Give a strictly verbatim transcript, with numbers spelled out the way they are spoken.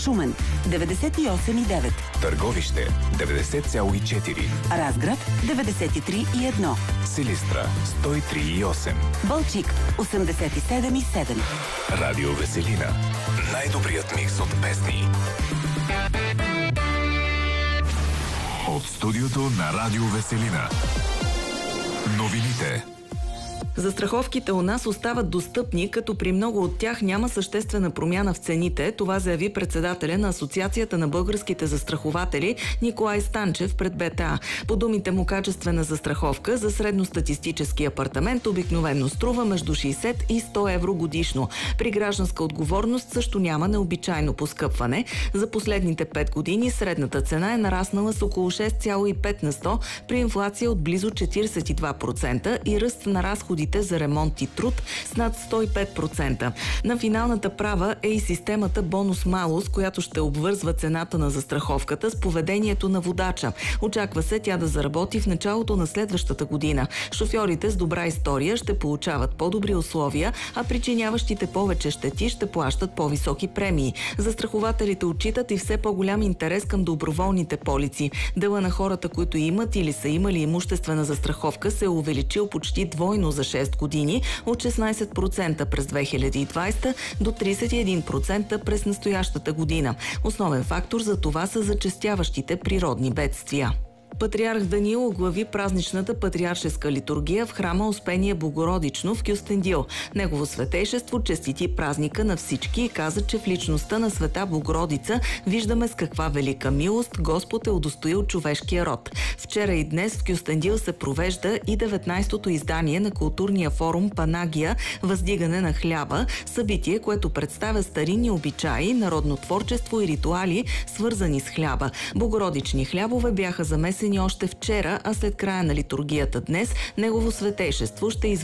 Шумен деветдесет и осем и девет, Търговище деветдесет цяло и четири, Разград деветдесет и три и едно, Силистра сто и три и осем, Балчик осемдесет и седем и седем. Радио Веселина. Най-добрият микс от песни. От студиото на Радио Веселина. Новините. Застраховките у нас остават достъпни, като при много от тях няма съществена промяна в цените. Това заяви председателя на Асоциацията на българските застрахователи Николай Станчев пред БТА. По думите му, качествена застраховка за средностатистически апартамент обикновено струва между шейсет и сто евро годишно. При гражданска отговорност също няма необичайно поскъпване. За последните пет години средната цена е нараснала с около шест цяло и пет на сто при инфлация от близо четиридесет и два процента и ръст на разходите за ремонт и труд с над сто и пет процента. На финалната права е и системата бонус-малус, която ще обвързва цената на застраховката с поведението на водача. Очаква се тя да заработи в началото на следващата година. Шофьорите с добра история ще получават по-добри условия, а причиняващите повече щети ще плащат по-високи премии. Застрахователите отчитат и все по-голям интерес към доброволните полици. Дела на хората, които имат или са имали имуществена застраховка, се е увеличил почти двойно за шест години, от шестнадесет процента през две хиляди и двадесета до тридесет и един процента през настоящата година. Основен фактор за това са зачестяващите природни бедствия. Патриарх Даниил оглави празничната патриаршеска литургия в храма Успение Богородично в Кюстендил. Негово светейшество честити празника на всички и каза, че в личността на света Богородица виждаме с каква велика милост Господ е удостоил човешкия род. Вчера и днес в Кюстендил се провежда и деветнадесетото издание на културния форум Панагия – Въздигане на хляба, събитие, което представя старинни обичаи, народно творчество и ритуали, свързани с хляба. Богородични хлябове бяха замесени още вчера, а след края на литургията днес негово светейшество ще извърши